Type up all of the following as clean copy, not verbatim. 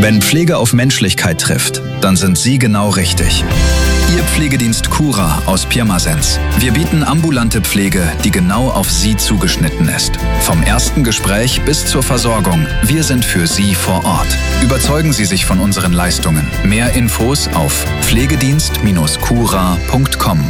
Wenn Pflege auf Menschlichkeit trifft, dann sind Sie genau richtig. Ihr Pflegedienst Cura aus Pirmasens. Wir bieten ambulante Pflege, die genau auf Sie zugeschnitten ist. Vom ersten Gespräch bis zur Versorgung. Wir sind für Sie vor Ort. Überzeugen Sie sich von unseren Leistungen. Mehr Infos auf pflegedienst-cura.com.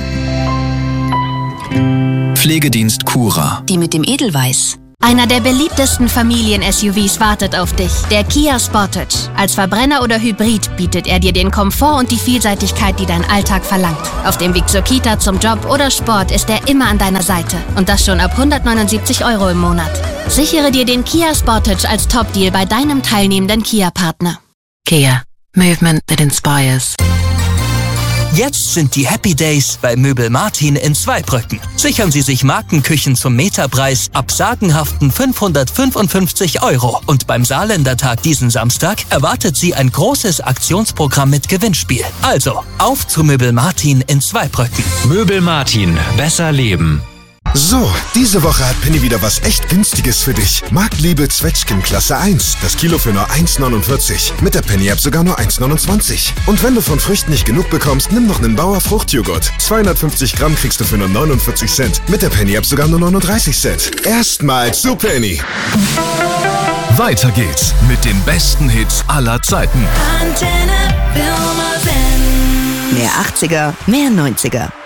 Pflegedienst Cura. Die mit dem Edelweiß. Einer der beliebtesten Familien-SUVs wartet auf dich, der Kia Sportage. Als Verbrenner oder Hybrid bietet er dir den Komfort und die Vielseitigkeit, die dein Alltag verlangt. Auf dem Weg zur Kita, zum Job oder Sport ist er immer an deiner Seite. Und das schon ab 179 € im Monat. Sichere dir den Kia Sportage als Top-Deal bei deinem teilnehmenden Kia-Partner. Kia. Movement that inspires. Jetzt sind die Happy Days bei Möbel Martin in Zweibrücken. Sichern Sie sich Markenküchen zum Meterpreis ab sagenhaften 555 €. Und beim Saarländertag diesen Samstag erwartet Sie ein großes Aktionsprogramm mit Gewinnspiel. Also, auf zu Möbel Martin in Zweibrücken. Möbel Martin. Besser leben. So, diese Woche hat Penny wieder was echt Günstiges für dich. Marktliebe Zwetschgen Klasse 1. Das Kilo für nur 1,49. Mit der Penny-App sogar nur 1,29. Und wenn du von Früchten nicht genug bekommst, nimm noch einen Bauer Fruchtjoghurt. 250 Gramm kriegst du für nur 49 Cent. Mit der Penny-App sogar nur 39 Cent. Erstmal zu Penny. Weiter geht's mit den besten Hits aller Zeiten. Antenne Pirmasens. Mehr 80er, mehr 90er.